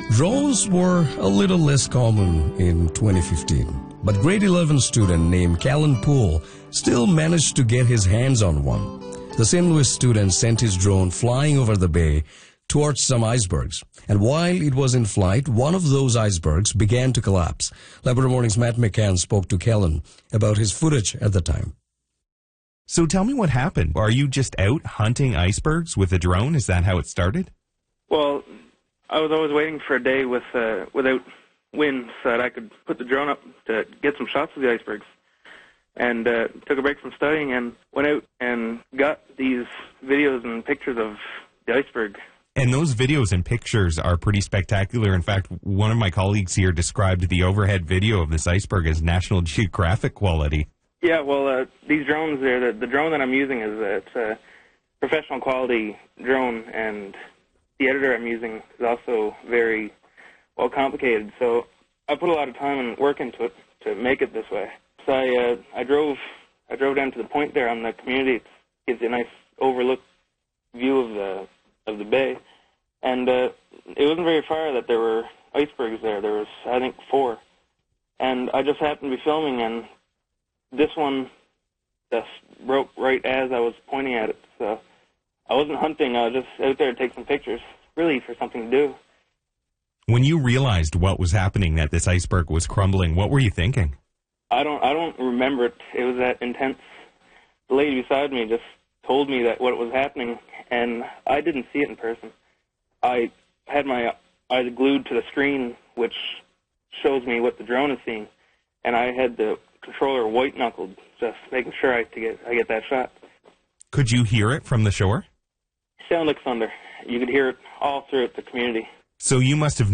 Drones were a little less common in 2015, but grade 11 student named Callan Poole still managed to get his hands on one. The St. Louis student sent his drone flying over the bay towards some icebergs, and while it was in flight, one of those icebergs began to collapse. Labrador Morning's Matt McCann spoke to Callan about his footage at the time. So tell me what happened. Are you just out hunting icebergs with a drone? Is that how it started? Well, I was always waiting for a day without wind so that I could put the drone up to get some shots of the icebergs. And took a break from studying and went out and got these videos and pictures of the iceberg. And those videos and pictures are pretty spectacular. In fact, one of my colleagues here described the overhead video of this iceberg as National Geographic quality. Yeah, well, these drones, the drone that I'm using it's a professional quality drone, and the editor I'm using is also very well complicated. So I put a lot of time and work into it to make it this way. So I drove down to the point there on the community. It gives you a nice overlook view of the bay, and it wasn't very far that there were icebergs there. There was, I think, 4, and I just happened to be filming, and this one just broke right as I was pointing at it. So I wasn't hunting. I was just out there to take some pictures, really for something to do. When you realized what was happening, that this iceberg was crumbling, what were you thinking? I don't remember it. It was that intense. The lady beside me just told me that what was happening, and I didn't see it in person. I had my eyes glued to the screen, which shows me what the drone is seeing, and I had the controller white-knuckled, just making sure I get that shot. Could you hear it from the shore? It sounded like thunder. You could hear it all throughout the community. So you must have